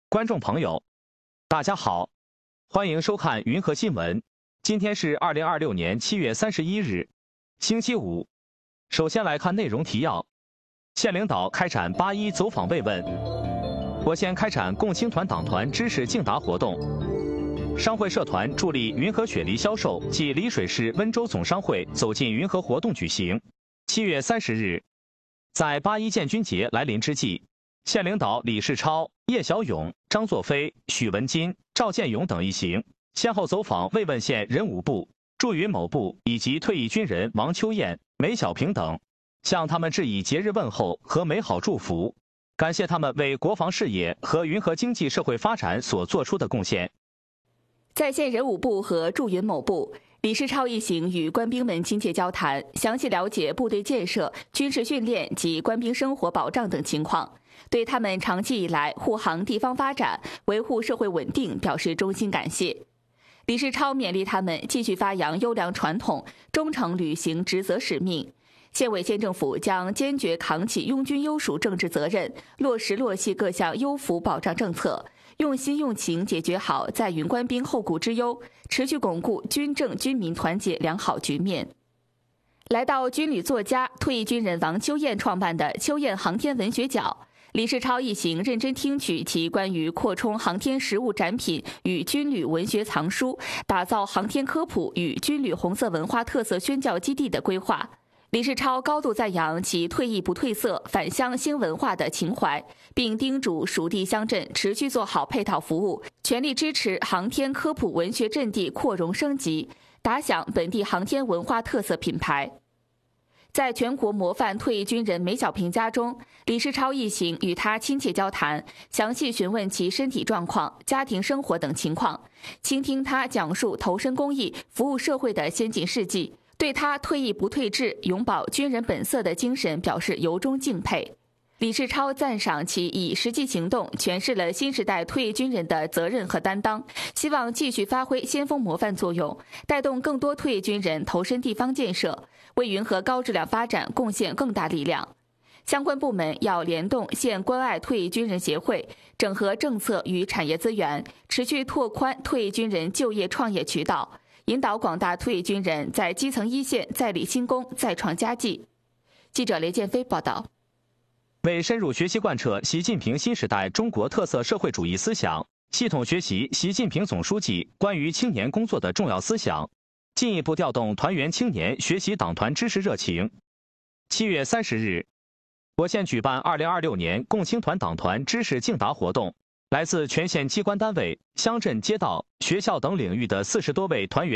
观众朋友，大家好，欢迎收看云和新闻。今天是2026年7月31日，星期五。首先来看内容提要：县领导开展8·1走访慰问；我县开展共青团党团知识竞答活动；商会社团助力云和雪梨销售暨丽水市温州总商会走进云和活动举行。7月30日，在8·1建军节来临之际，县领导李世超、叶小勇、张作飞、许文金、赵建勇等一行先后走访慰问县人武部、驻云某部以及退役军人王秋燕、梅小平等，向他们致以节日问候和美好祝福，感谢他们为国防事业和云和经济社会发展所做出的贡献。 在县人武部和驻云某部，李世超一行与官兵们亲切交谈，详细了解部队建设、军事训练及官兵生活保障等情况，对他们长期以来护航地方发展、维护社会稳定表示衷心感谢。李世超勉励他们继续发扬优良传统，忠诚履行职责使命。县委县政府将坚决扛起拥军优属政治责任，落实落细各项优抚保障政策，用心用情解决好在云官兵后顾之忧，持续巩固军政军民团结良好局面。来到军旅作家、退役军人王秋燕创办的秋燕航天文学角，李世超一行认真听取其关于扩充航天实物展品与军旅文学藏书，打造航天科普与军旅红色文化特色宣教基地的规划。李世超高度赞扬其退役不褪色、返乡兴文化的情怀，并叮嘱属地乡镇持续做好配套服务，全力支持航天科普文学阵地扩容升级，打响本地航天文化特色品牌。在全国模范退役军人梅小平家中，李世超一行与他亲切交谈，详细询问其身体状况、家庭生活等情况，倾听他讲述投身公益、服务社会的先进事迹，对他退役不退志、永葆军人本色的精神表示由衷敬佩。李世超赞赏其以实际行动诠释了新时代退役军人的责任和担当，希望继续发挥先锋模范作用，带动更多退役军人投身地方建设，为云和高质量发展贡献更大力量。相关部门要联动县关爱退役军人协会，整合政策与产业资源，持续拓宽退役军人就业创业渠道，引导广大退役军人在基层一线再立新功、再创佳绩。记者雷建飞报道。 为深入学习贯彻习近平新时代中国特色社会主义思想，系统学习习近平总书记关于青年工作的重要思想，进一步调动团员青年学习党团知识热情。7月30日，我县举办2026年共青团党团知识竞答活动，来自全县机关单位、乡镇街道、学校等领域的40多位团员